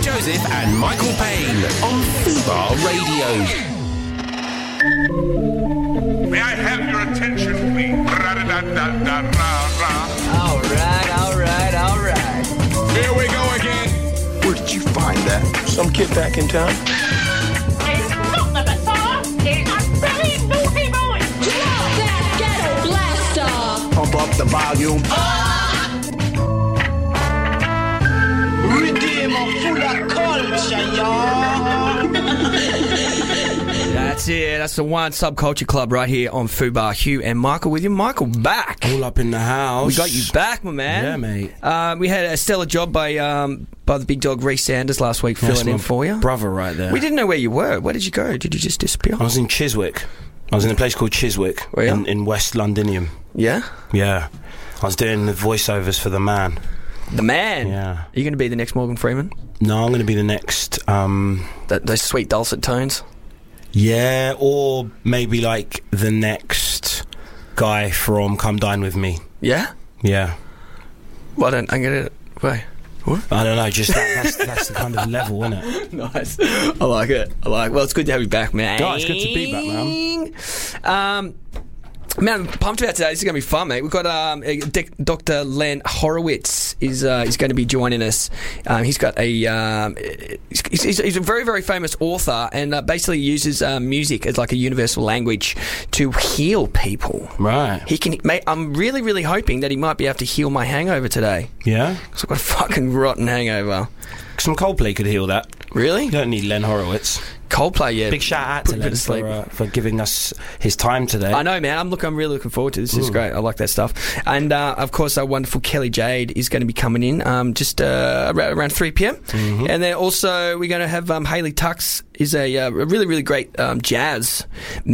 Joseph and Michael Payne on Fubar Radio. May I have your attention, please? All right. Here we go again. Where did you find that? Some kid back in town? It's not the Messiah. It's a very naughty boy. Drop that ghetto blaster. Pump up the volume. Redeemer full of culture, y'all. That's it. That's the one Subculture Club right here on Fubar. Hugh and Michael with you. Michael back. All up in the house. We got you back, my man. Yeah, mate. We had a stellar job by the big dog Reece Sanders last week filling in for you. Brother right there. We didn't know where you were. Where did you go? Did you just disappear? I was in Chiswick. I was in a place called Chiswick in West Londinium. Yeah? Yeah. I was doing the voiceovers for The Man. The Man? Yeah. Are you going to be the next Morgan Freeman? No, I'm going to be the next... Those sweet dulcet tones? Yeah, or maybe like the next guy from Come Dine With Me. Yeah? Yeah. Well, I get it. Wait. What? I don't know, just that's the kind of level, isn't it? Nice. I like it. Well, it's good to have you back, man. Oh, it's good to be back, man. Man, I'm pumped about today. This is going to be fun, mate. We've got Dr. Len Horowitz is going to be joining us. He's got he's a very, very famous author and basically uses music as like a universal language to heal people. Right. He can. Mate, I'm really, really hoping that he might be able to heal my hangover today. Yeah? Because I've got a fucking rotten hangover. Some Coldplay could heal that. Really? You don't need Len Horowitz. Coldplay, yeah. Big shout out to Len for giving us his time today. I know, man. I'm really looking forward to this. This is great. I like that stuff. And of course, our wonderful Kelly Jade is going to be coming in just around 3 p.m. Mm-hmm. And then also we're going to have Hayley Tux is a really, really great jazz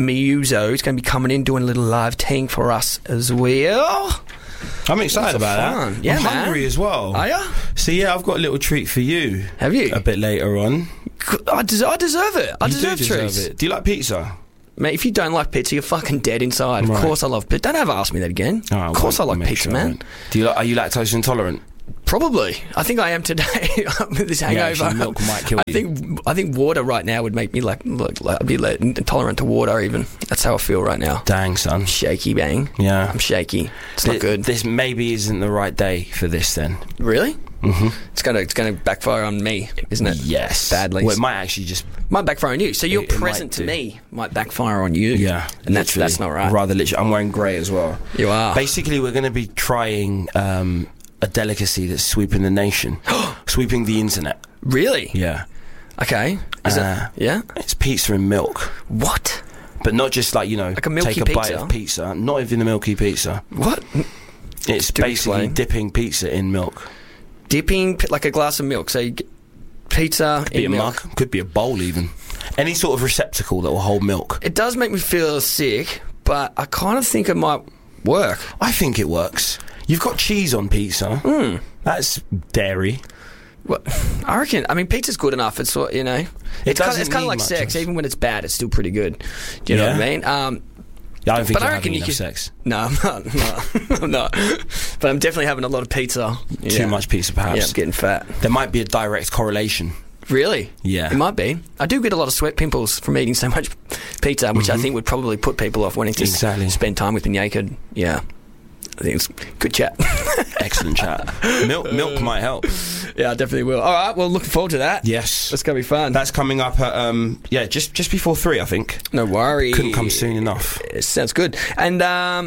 muso. He's going to be coming in doing a little live ting for us as well. I'm excited about that. Yeah, I'm man. hungry as well. Are ya? So yeah, I've got a little treat for you. Have you? A bit later on. I deserve it. I deserve treats. It. Do you like pizza? Mate, if you don't like pizza, you're fucking dead inside. Right. Of course I love pizza. Don't ever ask me that again. Of course I like pizza, man. Are you lactose intolerant? Probably. I think I am today with this hangover. Yeah, milk might kill you. I think water right now would make me I'd be intolerant to water even. That's how I feel right now. Dang, son. Shaky bang. Yeah. I'm shaky. It's not good. This maybe isn't the right day for this then. Really? Mm-hmm. It's gonna backfire on me, isn't it? Yes. Badly. Well, it might actually just... Might backfire on you. So your present to me might backfire on you. Yeah. And that's not right. Rather literally. I'm wearing grey as well. You are. Basically, we're going to be trying a delicacy that's sweeping the nation. Sweeping the internet. Really? Yeah. Okay. Yeah? It's pizza and milk. What? But not just like a milky take a pizza? bite of pizza. Not even a milky pizza. What? It's basically dipping pizza in milk. Dipping like a glass of milk. So you get pizza in milk. Mug. Could be a bowl even. Any sort of receptacle that will hold milk. It does make me feel sick, but I kind of think it might work. I think it works. You've got cheese on pizza. That's dairy. Well, I reckon. I mean, pizza's good enough. It's it's kind of like sex. Even when it's bad, it's still pretty good. Do you know what I mean? I don't think you're having enough sex. No, I'm not. I'm not. But I'm definitely having a lot of pizza. Too much pizza, perhaps. Yeah, I'm getting fat. There might be a direct correlation. Really? Yeah. It might be. I do get a lot of sweat pimples from eating so much pizza, which I think would probably put people off wanting to spend time with me naked. Yeah. I think it's good chat. Excellent chat. Milk might help. Yeah, I definitely will. All right, well, looking forward to that. Yes. That's going to be fun. That's coming up at, just before 3, I think. No worries. Couldn't come soon enough. It sounds good. And,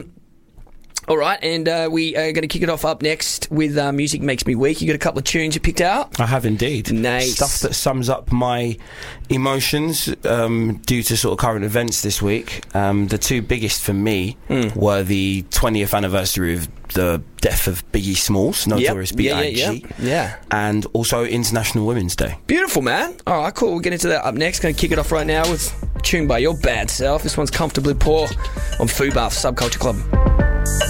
all right, and we are going to kick it off up next with Music Makes Me Weak. You got a couple of tunes you picked out? I have indeed. Nice. Stuff that sums up my emotions due to sort of current events this week. The two biggest for me were the 20th anniversary of the death of Biggie Smalls, Notorious B.I.G. Yeah. And also International Women's Day. Beautiful, man. All right, cool. We'll get into that up next. Going to kick it off right now with a tune by your bad self. This one's Comfortably Poor on Fubar Subculture Club.